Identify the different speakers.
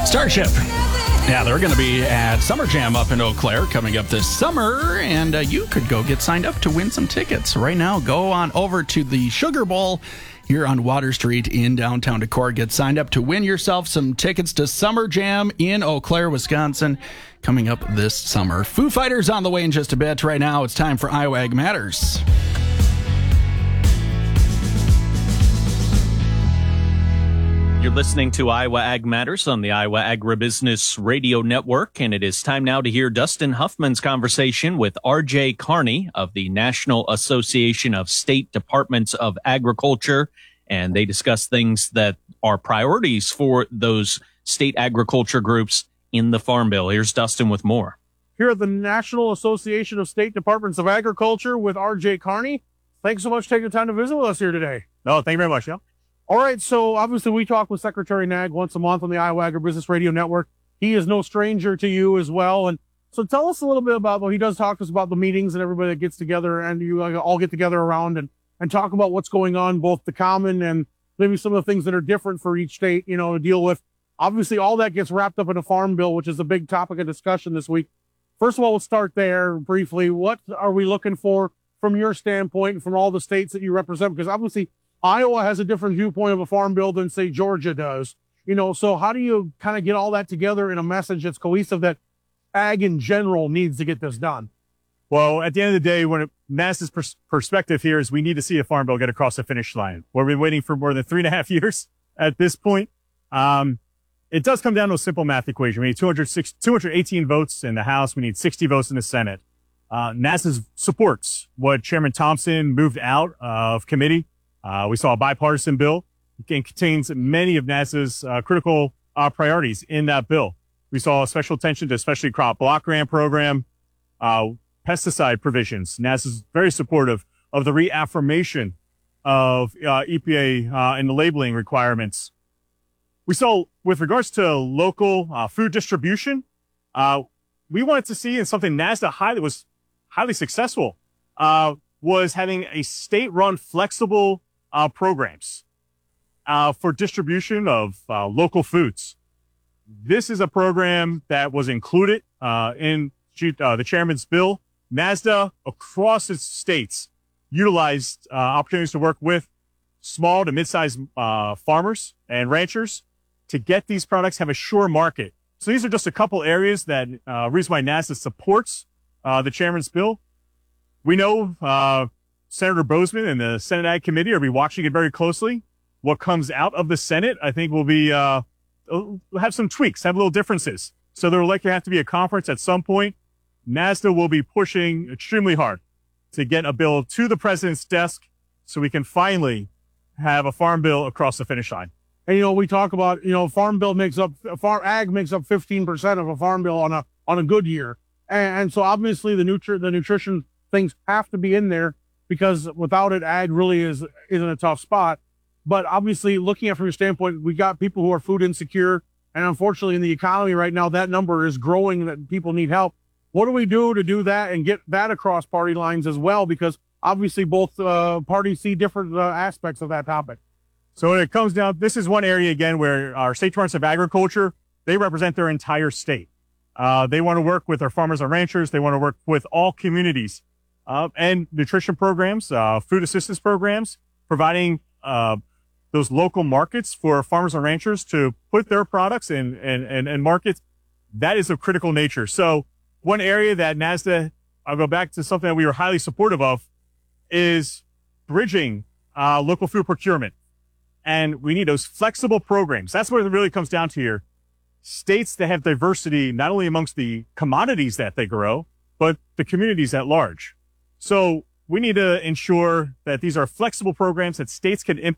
Speaker 1: Starship. Yeah, they're going to be at Summer Jam up in Eau Claire coming up this summer, and you could go get signed up to win some tickets. Right now, go on over to the Sugar Bowl here on Water Street in downtown Decorah. Get signed up to win yourself some tickets to Summer Jam in Eau Claire, Wisconsin, coming up this summer. Foo Fighters on the way in just a bit. Right now, it's time for Iowa Ag Matters.
Speaker 2: You're listening to Iowa Ag Matters on the Iowa Agribusiness Radio Network, and it is time now to hear Dustin Huffman's conversation with R.J. Carney of the National Association of State Departments of Agriculture, and they discuss things that are priorities for those state agriculture groups in the Farm Bill. Here's Dustin with more.
Speaker 3: Here at the National Association of State Departments of Agriculture with R.J. Carney. Thanks so much for taking the time to visit with us here today.
Speaker 4: No, thank you very much, yeah.
Speaker 3: All right, so obviously we talk with Secretary Nag once a month on the Iowa Agribusiness Radio Network. He is no stranger to you as well. And so tell us a little bit about, well, he does talk to us about the meetings and everybody that gets together, and you all get together around and talk about what's going on, both the common and maybe some of the things that are different for each state, to deal with. Obviously, all that gets wrapped up in a farm bill, which is a big topic of discussion this week. First of all, we'll start there briefly. What are we looking for from your standpoint, from all the states that you represent? Because obviously, Iowa has a different viewpoint of a farm bill than, say, Georgia does. So how do you kind of get all that together in a message that's cohesive that ag in general needs to get this done?
Speaker 4: Well, at the end of the day, when NASA's perspective here is we need to see a farm bill get across the finish line. We've been waiting for more than 3.5 years at this point. It does come down to a simple math equation. We need 218 votes in the House. We need 60 votes in the Senate. NASA supports what Chairman Thompson moved out of committee. We saw a bipartisan bill. It contains many of NASA's critical priorities in that bill. We saw special attention to especially crop block grant program, pesticide provisions. NASA's very supportive of the reaffirmation of EPA and the labeling requirements. We saw, with regards to local food distribution, we wanted to see, and something NASA was highly successful, was having a state-run flexible programs for distribution of local foods. This is a program that was included in the chairman's bill. NASDA across its states utilized opportunities to work with small to mid-sized farmers and ranchers to get these products, have a sure market. So these are just a couple areas that reason why NASA supports the chairman's bill. We know Senator Bozeman and the Senate Ag Committee will be watching it very closely. What comes out of the Senate, I think, will be have some tweaks, have little differences. So there will likely have to be a conference at some point. NASDA will be pushing extremely hard to get a bill to the president's desk so we can finally have a farm bill across the finish line.
Speaker 3: And, we talk about, farm bill ag makes up 15% of a farm bill on a good year. And so obviously the nutrition things have to be in there, because without it, ag really is in a tough spot. But obviously, looking at it from your standpoint, we got people who are food insecure. And unfortunately, in the economy right now, that number is growing, that people need help. What do we do to do that and get that across party lines as well? Because obviously, both parties see different aspects of that topic.
Speaker 4: So when it comes down, this is one area, again, where our state departments of agriculture, they represent their entire state. They want to work with our farmers and ranchers. They want to work with all communities. And nutrition programs, food assistance programs, providing those local markets for farmers and ranchers to put their products in markets. That is of critical nature. So one area that NASDA, I'll go back to something that we were highly supportive of, is bridging local food procurement. And we need those flexible programs. That's what it really comes down to here. States that have diversity, not only amongst the commodities that they grow, but the communities at large. So we need to ensure that these are flexible programs that states can implement.